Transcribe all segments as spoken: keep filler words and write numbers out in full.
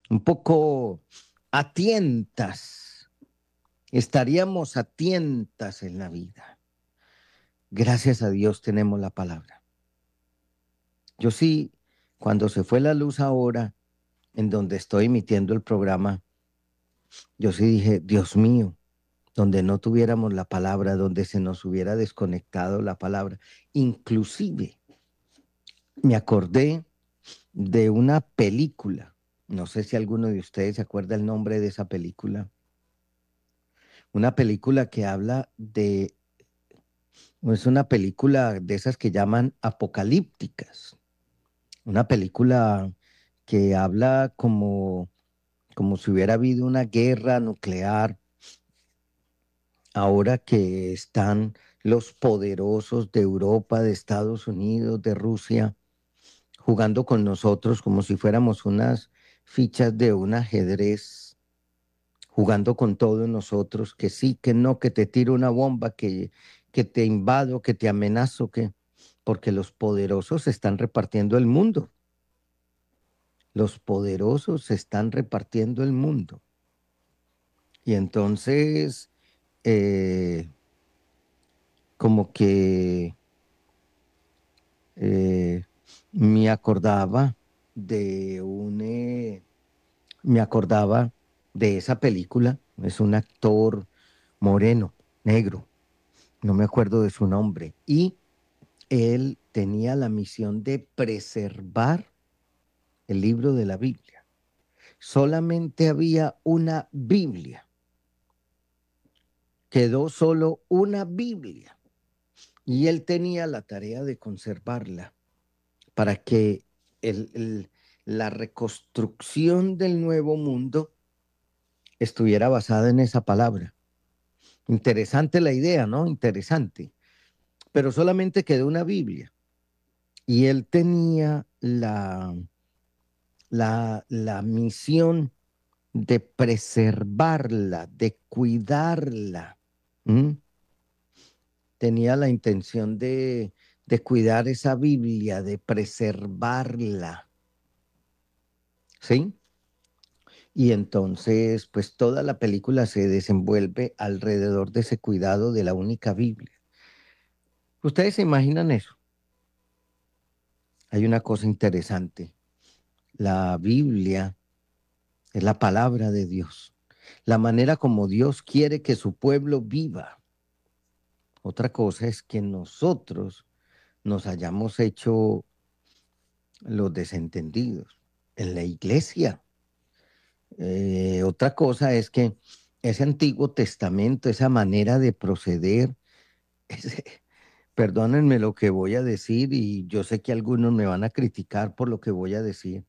un poco a tientas, estaríamos a tientas en la vida. Gracias a Dios tenemos la palabra. Yo sí, cuando se fue la luz ahora, en donde estoy emitiendo el programa, yo sí dije, Dios mío, donde no tuviéramos la palabra, donde se nos hubiera desconectado la palabra. Inclusive me acordé de una película, no sé si alguno de ustedes se acuerda el nombre de esa película, una película que habla de, es una película de esas que llaman apocalípticas, una película que habla como, como si hubiera habido una guerra nuclear ahora que están los poderosos de Europa, de Estados Unidos, de Rusia, jugando con nosotros como si fuéramos unas fichas de un ajedrez, jugando con todos nosotros, que sí, que no, que te tiro una bomba, que, que te invado, que te amenazo, que porque los poderosos se están repartiendo el mundo. Los poderosos se están repartiendo el mundo. Y entonces, eh, como que eh, me acordaba de un, eh, me acordaba de esa película. Es un actor moreno, negro, no me acuerdo de su nombre. Y él tenía la misión de preservar el libro de la Biblia. Solamente había una Biblia. Quedó solo una Biblia. Y él tenía la tarea de conservarla para que el, el, la reconstrucción del nuevo mundo estuviera basada en esa palabra. Interesante la idea, ¿no? Interesante. Pero solamente quedó una Biblia. Y él tenía la, la, la misión de preservarla, de cuidarla. ¿Mm? Tenía la intención de, de cuidar esa Biblia, de preservarla. ¿Sí? Y entonces, pues toda la película se desenvuelve alrededor de ese cuidado de la única Biblia. ¿Ustedes se imaginan eso? Hay una cosa interesante. La Biblia es la palabra de Dios, la manera como Dios quiere que su pueblo viva. Otra cosa es que nosotros nos hayamos hecho los desentendidos en la iglesia. Eh, otra cosa es que ese Antiguo Testamento, esa manera de proceder, ese, perdónenme lo que voy a decir y yo sé que algunos me van a criticar por lo que voy a decir.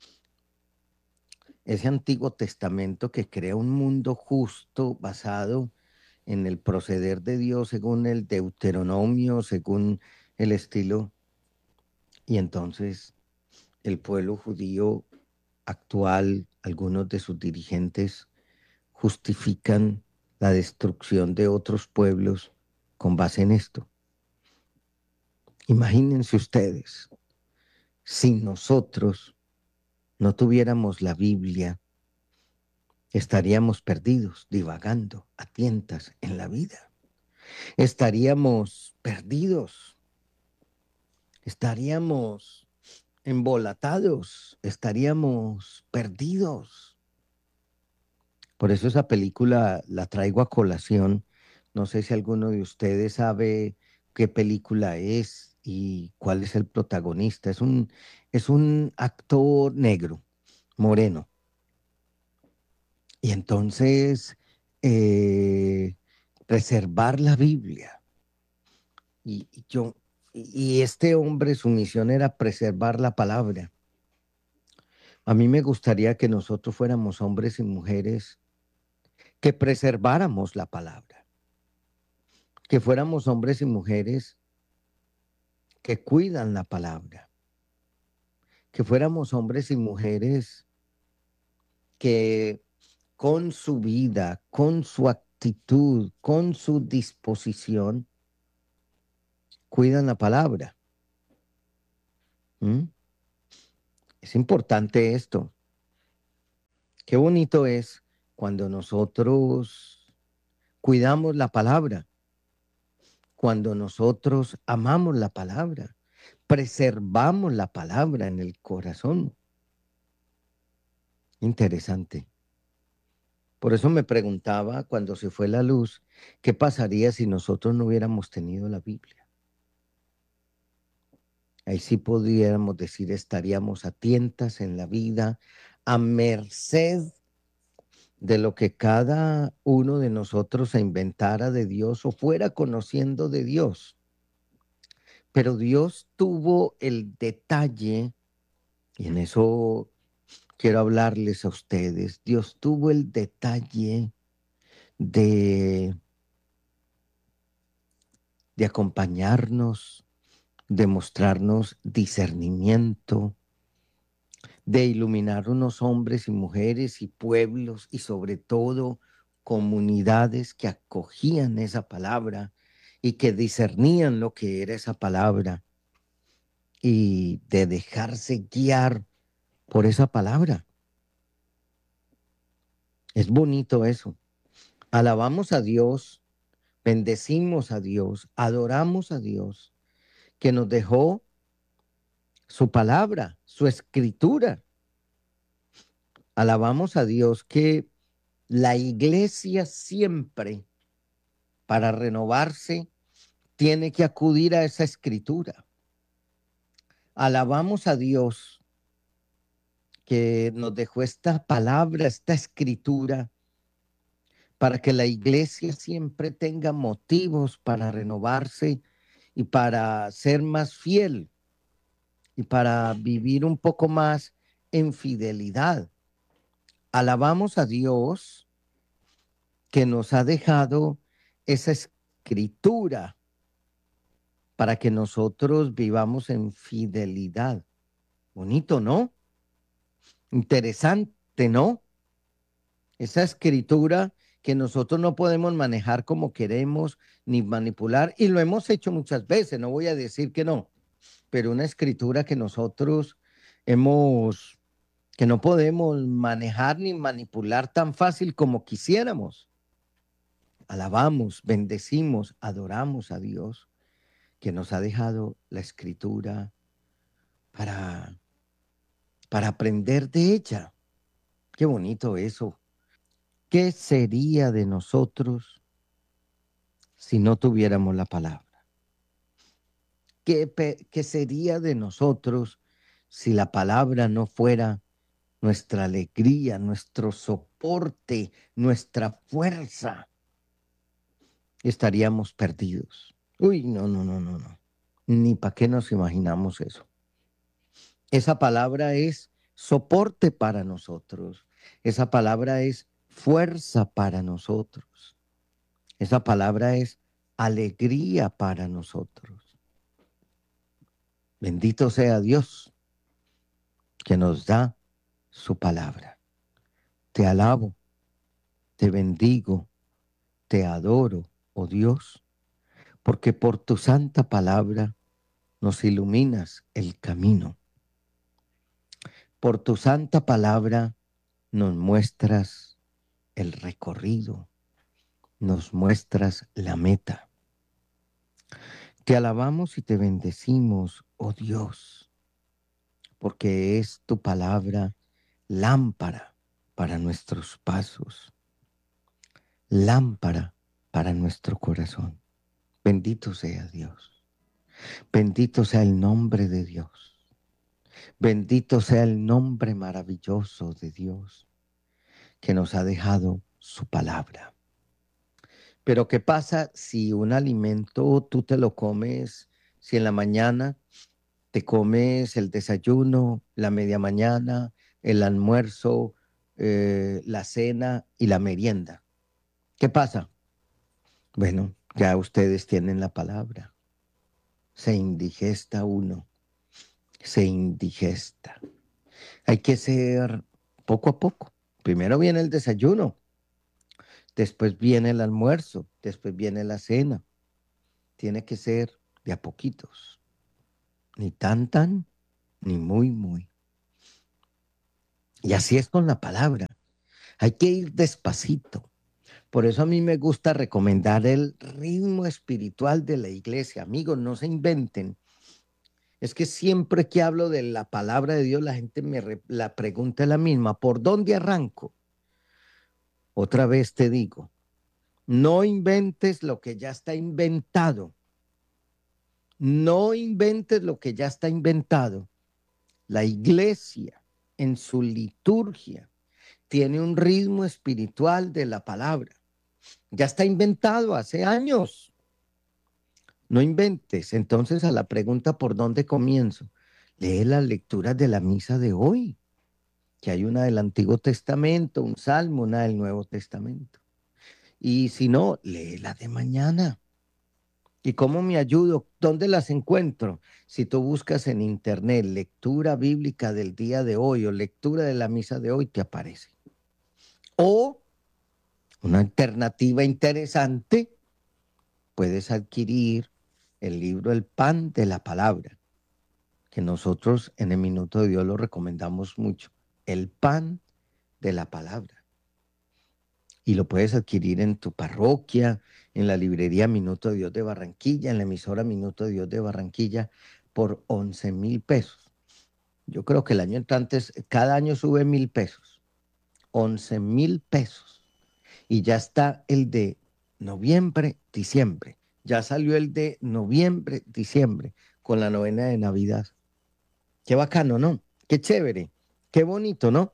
Ese Antiguo Testamento que crea un mundo justo basado en el proceder de Dios según el Deuteronomio, según el estilo. Y entonces el pueblo judío actual, algunos de sus dirigentes justifican la destrucción de otros pueblos con base en esto. Imagínense ustedes, si nosotros no tuviéramos la Biblia, estaríamos perdidos, divagando a tientas en la vida. Estaríamos perdidos, estaríamos embolatados, estaríamos perdidos. Por eso esa película la traigo a colación. No sé si alguno de ustedes sabe qué película es y cuál es el protagonista. Es un, es un actor negro, moreno. Y entonces, eh, preservar la Biblia. Y, y yo, y este hombre, su misión era preservar la palabra. A mí me gustaría que nosotros fuéramos hombres y mujeres que preserváramos la palabra, que fuéramos hombres y mujeres que cuidan la palabra, que fuéramos hombres y mujeres que con su vida, con su actitud, con su disposición, cuidan la palabra. ¿Mm? Es importante esto. Qué bonito es cuando nosotros cuidamos la palabra, cuando nosotros amamos la palabra, preservamos la palabra en el corazón. Interesante. Por eso me preguntaba cuando se fue la luz, ¿qué pasaría si nosotros no hubiéramos tenido la Biblia? Ahí sí pudiéramos decir, estaríamos a tientas en la vida, a merced de lo que cada uno de nosotros se inventara de Dios o fuera conociendo de Dios. Pero Dios tuvo el detalle, y en eso quiero hablarles a ustedes, Dios tuvo el detalle de, de acompañarnos, de mostrarnos discernimiento, de iluminar unos hombres y mujeres y pueblos y sobre todo comunidades que acogían esa palabra y que discernían lo que era esa palabra y de dejarse guiar por esa palabra. Es bonito eso. Alabamos a Dios, bendecimos a Dios, adoramos a Dios, que nos dejó su palabra, su escritura. Alabamos a Dios que la iglesia siempre, para renovarse, tiene que acudir a esa escritura. Alabamos a Dios que nos dejó esta palabra, esta escritura, para que la iglesia siempre tenga motivos para renovarse y para ser más fiel y para vivir un poco más en fidelidad. Alabamos a Dios que nos ha dejado esa escritura para que nosotros vivamos en fidelidad. Bonito, ¿no? Interesante, ¿no? Esa escritura que nosotros no podemos manejar como queremos ni manipular, y lo hemos hecho muchas veces, no voy a decir que no, pero una escritura que nosotros hemos, que no podemos manejar ni manipular tan fácil como quisiéramos. Alabamos, bendecimos, adoramos a Dios que nos ha dejado la escritura para, para aprender de ella. Qué bonito eso. ¿Qué sería de nosotros si no tuviéramos la palabra? ¿Qué, qué sería de nosotros si la palabra no fuera nuestra alegría, nuestro soporte, nuestra fuerza? Estaríamos perdidos. Uy, no, no, no, no, no. Ni para qué nos imaginamos eso. Esa palabra es soporte para nosotros. Esa palabra es fuerza para nosotros. Esa palabra es alegría para nosotros. Bendito sea Dios que nos da su palabra. Te alabo, te bendigo, te adoro, oh Dios, porque por tu santa palabra nos iluminas el camino. Por tu santa palabra nos muestras el recorrido, nos muestras la meta. Te alabamos y te bendecimos, oh Dios, porque es tu palabra lámpara para nuestros pasos, lámpara para nuestro corazón. Bendito sea Dios, bendito sea el nombre de Dios, bendito sea el nombre maravilloso de Dios que nos ha dejado su palabra. Pero ¿qué pasa si un alimento tú te lo comes, si en la mañana te comes el desayuno, la media mañana, el almuerzo, eh, la cena y la merienda? ¿Qué pasa? Bueno, ya ustedes tienen la palabra. Se indigesta uno, se indigesta. Hay que ser poco a poco. Primero viene el desayuno, después viene el almuerzo, después viene la cena. Tiene que ser de a poquitos, ni tan tan, ni muy muy. Y así es con la palabra. Hay que ir despacito. Por eso a mí me gusta recomendar el ritmo espiritual de la iglesia. Amigos, no se inventen. Es que siempre que hablo de la palabra de Dios, la gente me re- la pregunta es la misma. ¿Por dónde arranco? Otra vez te digo, no inventes lo que ya está inventado. No inventes lo que ya está inventado. La iglesia en su liturgia tiene un ritmo espiritual de la palabra. Ya está inventado hace años. No inventes. Entonces, a la pregunta ¿por dónde comienzo? Lee las lecturas de la misa de hoy, que hay una del Antiguo Testamento, un salmo, una del Nuevo Testamento. Y si no, lee la de mañana. ¿Y cómo me ayudo? ¿Dónde las encuentro? Si tú buscas en internet lectura bíblica del día de hoy o lectura de la misa de hoy, te aparece. O una alternativa interesante, puedes adquirir el libro El pan de la palabra, que nosotros en el Minuto de Dios lo recomendamos mucho. El pan de la palabra. Y lo puedes adquirir en tu parroquia, en la librería Minuto de Dios de Barranquilla, en la emisora Minuto de Dios de Barranquilla, por once mil pesos. Yo creo que el año entrante, cada año sube mil pesos, once mil pesos. Y ya está el de noviembre, diciembre. Ya salió el de noviembre, diciembre, con la novena de Navidad. Qué bacano, ¿no? Qué chévere, qué bonito, ¿no?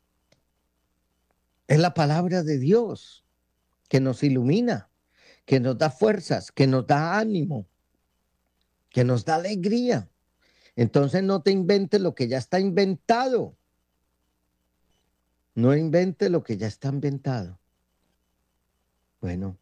Es la palabra de Dios que nos ilumina, que nos da fuerzas, que nos da ánimo, que nos da alegría. Entonces no te inventes lo que ya está inventado. No inventes lo que ya está inventado. Bueno,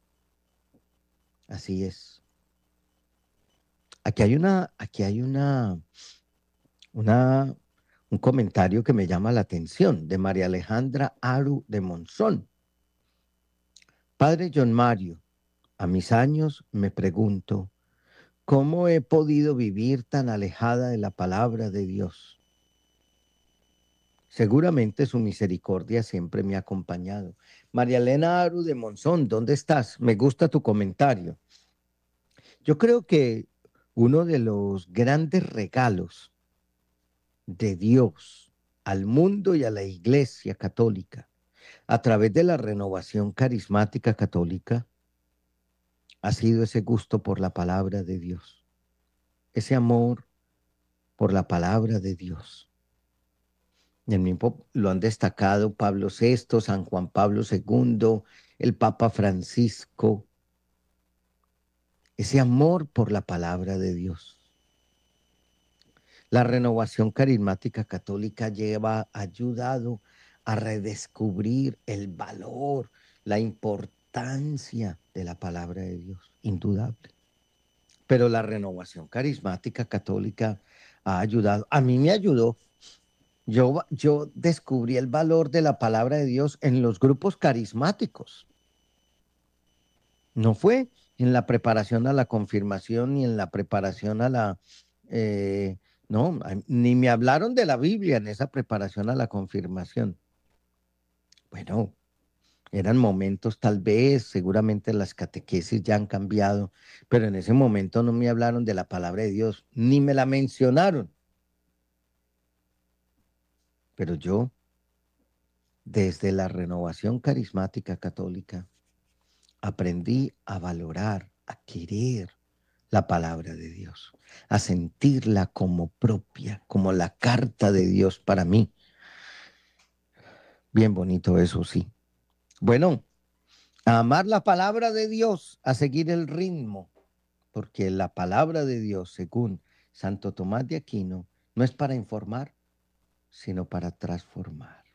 así es. Aquí hay una, aquí hay una, una, un comentario que me llama la atención de María Alejandra Aru de Monzón. Padre John Mario, a mis años me pregunto, ¿cómo he podido vivir tan alejada de la palabra de Dios? Seguramente su misericordia siempre me ha acompañado. María Elena Aru de Monzón, ¿dónde estás? Me gusta tu comentario. Yo creo que uno de los grandes regalos de Dios al mundo y a la Iglesia Católica a través de la renovación carismática católica ha sido ese gusto por la palabra de Dios, ese amor por la palabra de Dios. Y el mismo lo han destacado Pablo sexto, San Juan Pablo segundo, el Papa Francisco, ese amor por la palabra de Dios. La renovación carismática católica lleva, ha ayudado a redescubrir el valor, la importancia de la palabra de Dios, indudable. Pero la renovación carismática católica ha ayudado, a mí me ayudó. Yo, yo descubrí el valor de la palabra de Dios en los grupos carismáticos. No fue en la preparación a la confirmación ni en la preparación a la... eh, no, ni me hablaron de la Biblia en esa preparación a la confirmación. Bueno, eran momentos tal vez, seguramente las catequesis ya han cambiado, pero en ese momento no me hablaron de la palabra de Dios, ni me la mencionaron. Pero yo, desde la renovación carismática católica, aprendí a valorar, a querer la palabra de Dios, a sentirla como propia, como la carta de Dios para mí. Bien bonito eso, sí. Bueno, a amar la palabra de Dios, a seguir el ritmo, porque la palabra de Dios, según Santo Tomás de Aquino, no es para informar, sino para transformar.